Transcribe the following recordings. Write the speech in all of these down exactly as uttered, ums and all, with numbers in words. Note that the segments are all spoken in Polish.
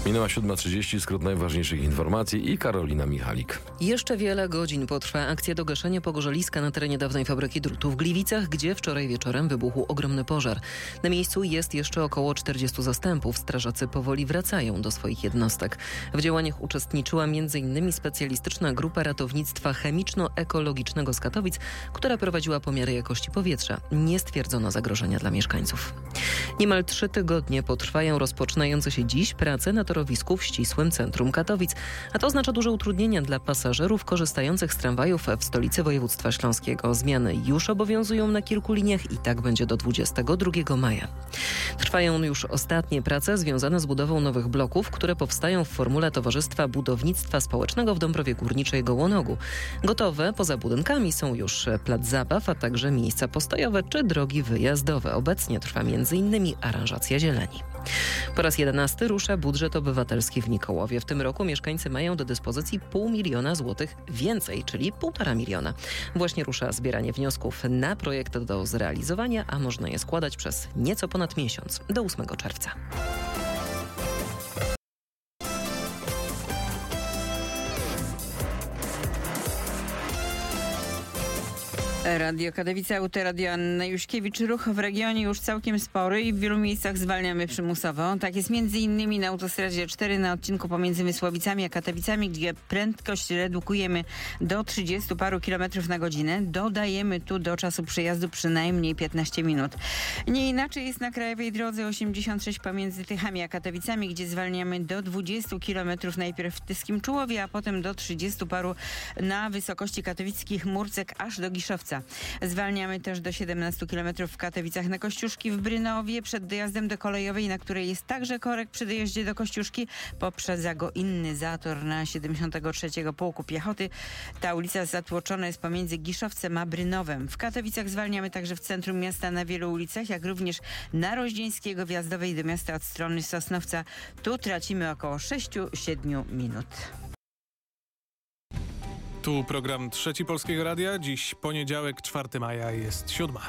Minęła siódma trzydzieści, skrót najważniejszych informacji i Karolina Michalik. Jeszcze wiele godzin potrwa akcja do gaszenia pogorzeliska na terenie dawnej fabryki drutu w Gliwicach, gdzie wczoraj wieczorem wybuchł ogromny pożar. Na miejscu jest jeszcze około czterdziestu zastępów. Strażacy powoli wracają do swoich jednostek. W działaniach uczestniczyła między innymi specjalistyczna grupa ratownictwa chemiczno-ekologicznego z Katowic, która prowadziła pomiary jakości powietrza. Nie stwierdzono zagrożenia dla mieszkańców. Niemal trzy tygodnie potrwają rozpoczynające się dziś prace na torowisku w ścisłym centrum Katowic, a to oznacza duże utrudnienia dla pasażerów korzystających z tramwajów w stolicy województwa śląskiego. Zmiany już obowiązują na kilku liniach i tak będzie do dwudziestego drugiego maja. Trwają już ostatnie prace związane z budową nowych bloków, które powstają w formule Towarzystwa Budownictwa Społecznego w Dąbrowie Górniczej Gołonogu. Gotowe poza budynkami są już plac zabaw, a także miejsca postojowe czy drogi wyjazdowe. Obecnie trwa między innymi aranżacja zieleni. Po raz jedenasty rusza budżet obywatelski w Mikołowie. W tym roku mieszkańcy mają do dyspozycji pół miliona złotych więcej, czyli półtora miliona. Właśnie rusza zbieranie wniosków na projekt do zrealizowania, a można je składać przez nieco ponad miesiąc, do ósmego czerwca. Radio Katowice, Autoradio Anna Juśkiewicz. Ruch w regionie już całkiem spory i w wielu miejscach zwalniamy przymusowo. Tak jest między innymi na autostradzie cztery na odcinku pomiędzy Mysłowicami a Katowicami, gdzie prędkość redukujemy do trzydziestu paru kilometrów na godzinę. Dodajemy tu do czasu przejazdu przynajmniej piętnaście minut. Nie inaczej jest na krajowej drodze osiemdziesiąt sześć pomiędzy Tychami a Katowicami, gdzie zwalniamy do dwudziestu kilometrów najpierw w Tyskim Czułowie, a potem do trzydziestu paru na wysokości katowickich Murcek aż do Giszowca. Zwalniamy też do siedemnastu kilometrów w Katowicach na Kościuszki, w Brynowie przed dojazdem do kolejowej, na której jest także korek przy dojeździe do Kościuszki. Poprzedza go inny zator na siedemdziesiątego trzeciego Pułku Piechoty. Ta ulica zatłoczona jest pomiędzy Giszowcem a Brynowem. W Katowicach zwalniamy także w centrum miasta na wielu ulicach, jak również na Roździeńskiego, wjazdowej do miasta od strony Sosnowca. Tu tracimy około sześć do siedmiu minut. Tu program Trzeci Polskiego Radia. Dziś poniedziałek, czwartego maja, jest siódma.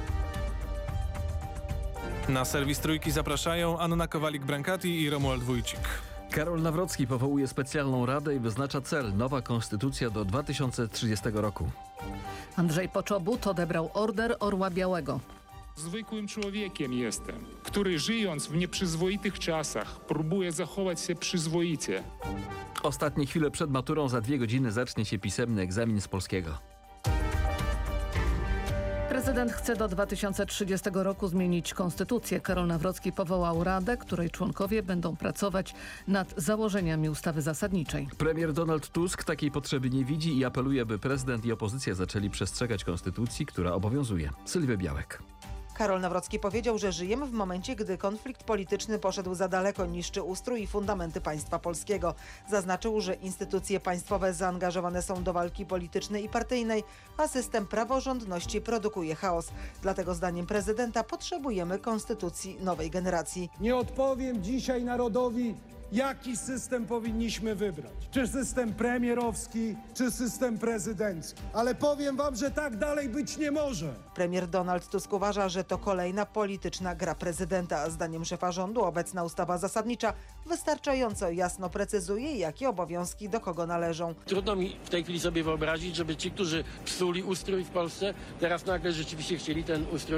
Na serwis Trójki zapraszają Anna Kowalik-Brankati i Romuald Wójcik. Karol Nawrocki powołuje specjalną radę i wyznacza cel: nowa konstytucja do dwa tysiące trzydziestego roku. Andrzej Poczobut odebrał Order Orła Białego. Zwykłym człowiekiem jestem, który żyjąc w nieprzyzwoitych czasach próbuje zachować się przyzwoicie. Ostatnie chwile przed maturą, za dwie godziny zacznie się pisemny egzamin z polskiego. Prezydent chce do dwa tysiące trzydziestego roku zmienić konstytucję. Karol Nawrocki powołał radę, której członkowie będą pracować nad założeniami ustawy zasadniczej. Premier Donald Tusk takiej potrzeby nie widzi i apeluje, by prezydent i opozycja zaczęli przestrzegać konstytucji, która obowiązuje. Sylwia Białek. Karol Nawrocki powiedział, że żyjemy w momencie, gdy konflikt polityczny poszedł za daleko, niszczy ustrój i fundamenty państwa polskiego. Zaznaczył, że instytucje państwowe zaangażowane są do walki politycznej i partyjnej, a system praworządności produkuje chaos. Dlatego zdaniem prezydenta potrzebujemy konstytucji nowej generacji. Nie odpowiem dzisiaj narodowi, jaki system powinniśmy wybrać. Czy system premierowski, czy system prezydencki. Ale powiem wam, że tak dalej być nie może. Premier Donald Tusk uważa, że to kolejna polityczna gra prezydenta. Zdaniem szefa rządu obecna ustawa zasadnicza wystarczająco jasno precyzuje, jakie obowiązki do kogo należą. Trudno mi w tej chwili sobie wyobrazić, żeby ci, którzy psuli ustrój w Polsce, teraz nagle rzeczywiście chcieli ten ustrój